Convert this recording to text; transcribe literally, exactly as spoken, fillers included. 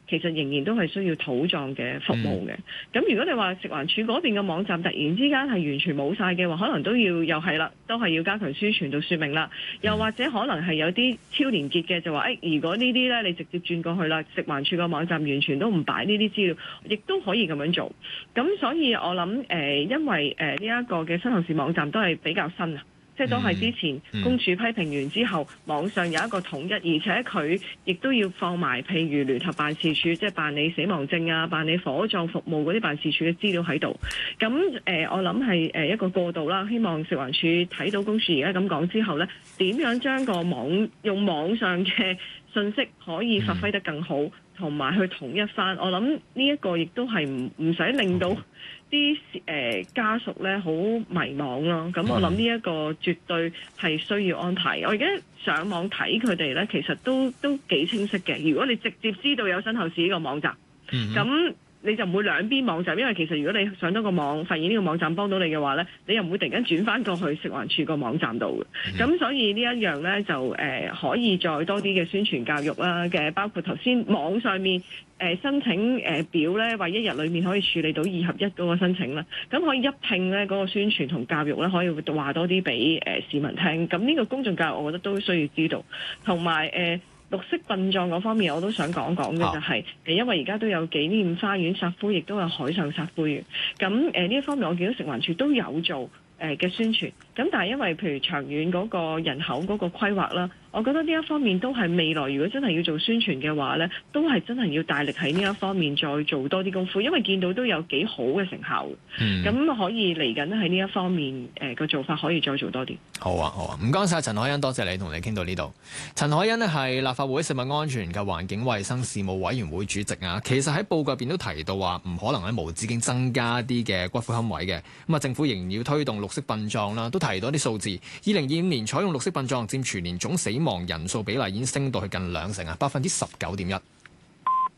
其實仍然都係需要土葬嘅服務嘅。咁、嗯、如果你話食環署嗰邊嘅網站突然之間係完全冇晒嘅話，可能都要又係啦，都係要加強宣傳到説明啦。又或者可能係有啲超連結嘅，就話誒、哎，如果呢啲咧你直接轉過去啦，食環署個網站完全都唔擺呢啲資料，亦都可以咁樣做。咁所以我諗誒、呃，因為誒呢一個嘅身後事網站都係比較新啊。即係都係之前公署批評完之後，嗯、網上有一個統一，而且佢亦都要放埋譬如聯合辦事處，即係辦理死亡證啊、辦理火葬服務嗰啲辦事處嘅資料喺度。咁誒、呃，我諗係誒一個過渡啦。希望食環署睇到公署而家咁講之後呢，點樣將個網用網上嘅信息可以發揮得更好，同埋、嗯、去統一翻。我諗呢一個亦都係唔唔使令到啲誒、呃、家屬咧好迷惘咯。咁我諗呢一個絕對係需要安排。我而家上網睇佢哋咧，其實都都幾清晰嘅。如果你直接知道有身後事呢個網站，咁、嗯你就唔會兩邊網站，因為其實如果你上咗個網，發現呢個網站幫到你嘅話呢，你又唔會突然間轉翻過去食環署個網站度嘅。咁、嗯、所以呢一樣呢，就誒、呃、可以再多啲嘅宣傳教育啦嘅，包括頭先網上面誒、呃、申請誒表呢，話一日裡面可以處理到二合一嗰個申請啦。咁可以一併呢嗰、那個宣傳同教育呢，可以話多啲俾誒市民聽。咁呢個公眾教育，我覺得都需要知道，同埋誒。呃綠色殯葬嗰方面，我都想講講嘅就係、是，誒，因為而家都有紀念花園撒灰，亦都有海上撒灰嘅。咁誒呢一方面，我見到食環署都有做誒嘅宣傳。咁但係因為譬如長遠嗰個人口嗰個規劃啦，我覺得呢一方面都係未來如果真係要做宣傳嘅話呢，都係真係要大力喺呢一方面再做多啲功夫，因為見到都有幾好嘅成效。咁、嗯、可以嚟緊喺呢一方面誒個、呃、做法可以再做多啲。 好啊，好啊，唔該晒陳凱欣，多謝你同你傾到呢度。陳凱欣咧係立法會食物安全及環境衛生事務委員會主席啊。其實喺報告入邊都提到話，唔可能喺無止境增加啲嘅骨灰龕位嘅。咁啊，政府仍然要推動綠色殯葬啦，都提到啲數字。二零二五年採用綠色殯葬佔全年總死亡人數比例已經升到去近兩成啊，百分之十九點一。